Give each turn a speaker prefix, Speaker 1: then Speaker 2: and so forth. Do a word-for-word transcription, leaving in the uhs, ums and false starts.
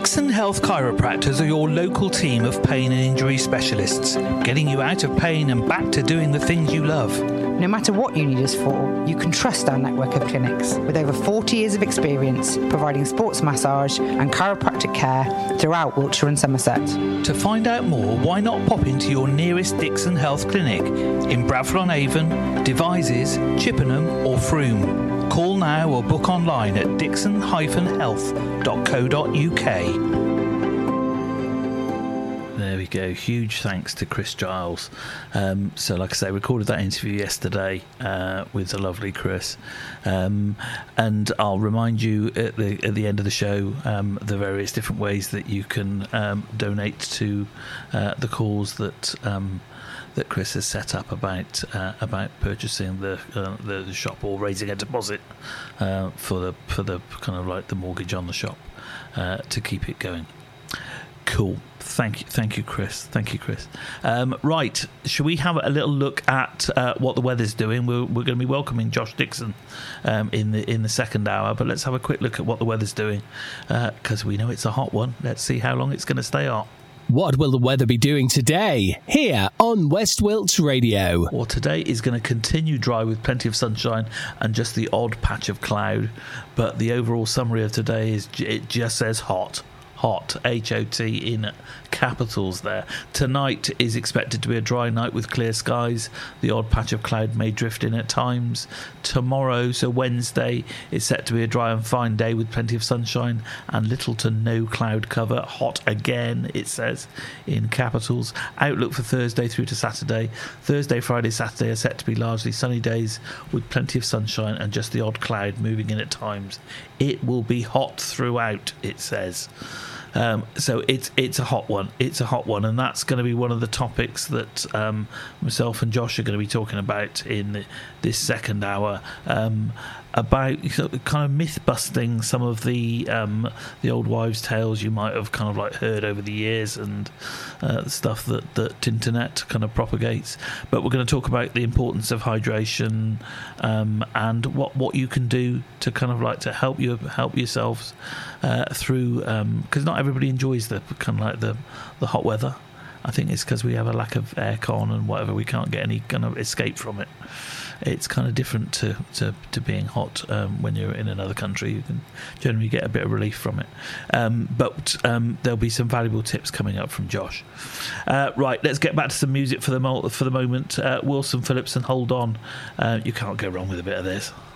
Speaker 1: Dixon Health Chiropractors are your local team of pain and injury specialists, getting you out of pain and back to doing the things you love.
Speaker 2: No matter what you need us for, you can trust our network of clinics with over forty years of experience providing sports massage and chiropractic care throughout Wiltshire and Somerset.
Speaker 1: To find out more, why not pop into your nearest Dixon Health clinic in Bradford-on-Avon, Devizes, Chippenham or Frome. Call now or book online at dixon dash health dot co dot uk. There we go. Huge thanks to Chris Giles. Um, so, like I say, recorded that interview yesterday uh, with the lovely Chris. Um, and I'll remind you at the at the end of the show um, the various different ways that you can um, donate to uh, the cause that um, that Chris has set up about uh, about purchasing the, uh, the the shop or raising a deposit uh, for the for the kind of like the mortgage on the shop uh, to keep it going. Cool. Thank you, thank you, Chris. Thank you, Chris. Um, right, shall we have a little look at uh, what the weather's doing? We're, we're going to be welcoming Josh Dixon um, in the in the second hour, but let's have a quick look at what the weather's doing because uh, we know it's a hot one. Let's see how long it's going to stay hot.
Speaker 3: What will the weather be doing today here on West Wilts Radio?
Speaker 1: Well, today is going to continue dry with plenty of sunshine and just the odd patch of cloud, but the overall summary of today is it just says hot. Hot, H O T in capitals there. Tonight is expected to be a dry night with clear skies. The odd patch of cloud may drift in at times. Tomorrow, so Wednesday, is set to be a dry and fine day with plenty of sunshine and little to no cloud cover. Hot again, it says in capitals. Outlook for Thursday through to Saturday. Thursday, Friday, Saturday are set to be largely sunny days with plenty of sunshine and just the odd cloud moving in at times. It will be hot throughout, it says. Um, so it's it's a hot one. It's a hot one, and that's going to be one of the topics that um, myself and Josh are going to be talking about in the, this second hour. Um, about kind of myth busting some of the um, the old wives' tales you might have kind of like heard over the years and uh, the stuff that that internet kind of propagates. But we're going to talk about the importance of hydration um, and what what you can do to kind of like to help you help yourselves uh, through because um, not everybody enjoys the kind of like the the hot weather. I think it's because we have a lack of aircon and whatever. We can't get any kind of escape from it. It's kind of different to, to, to being hot um, when you're in another country. You can generally get a bit of relief from it. Um, but um, there'll be some valuable tips coming up from Josh. Uh, right, let's get back to some music for the, mo- for the moment. Uh, Wilson Phillips and Hold On. Uh, you can't go wrong with a bit of this.